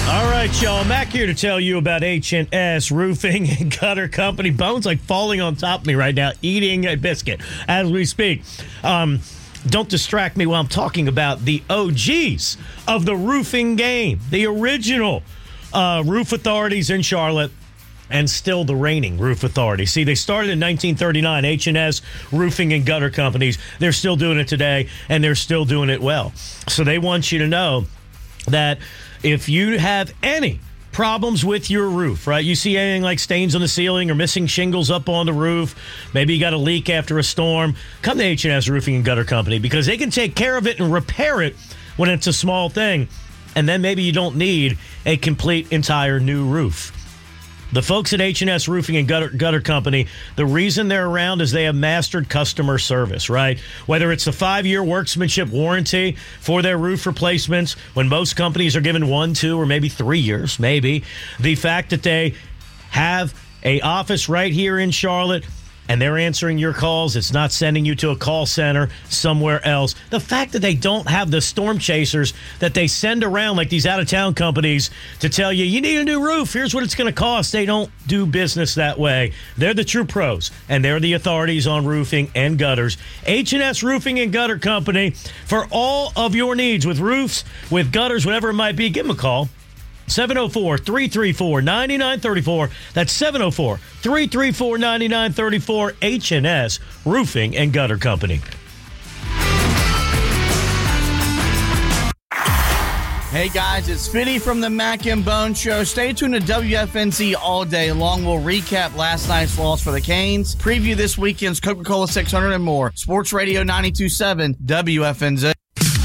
All right, y'all. Mac here to tell you about H&S Roofing and Gutter Company. Bone's like falling on top of me right now, eating a biscuit as we speak. Don't distract me while I'm talking about the OGs of the roofing game, the original roof authorities in Charlotte, and still the reigning roof authority. See, they started in 1939, H&S Roofing and Gutter Companies. They're still doing it today, and they're still doing it well. So they want you to know that if you have any problems with your roof, right? You see anything like stains on the ceiling or missing shingles up on the roof, maybe you got a leak after a storm, come to H&S Roofing and Gutter Company because they can take care of it and repair it when it's a small thing. And then maybe you don't need a complete entire new roof. The folks at H&S Roofing and Gutter Company, the reason they're around is they have mastered customer service, right? Whether it's a 5-year workmanship warranty for their roof replacements, when most companies are given 1, 2, or maybe 3 years, maybe. The fact that they have an office right here in Charlotte and they're answering your calls. It's not sending you to a call center somewhere else. The fact that they don't have the storm chasers that they send around like these out-of-town companies to tell you, you need a new roof. Here's what it's going to cost. They don't do business that way. They're the true pros, and they're the authorities on roofing and gutters. H&S Roofing and Gutter Company, for all of your needs with roofs, with gutters, whatever it might be, give them a call. 704-334-9934. That's 704-334-9934. H&S Roofing and Gutter Company. Hey guys, it's Fitty from the Mac and Bone Show. Stay tuned to WFNZ all day long. We'll recap last night's loss for the Canes, preview this weekend's Coca-Cola 600 and more. Sports Radio 92.7 WFNZ.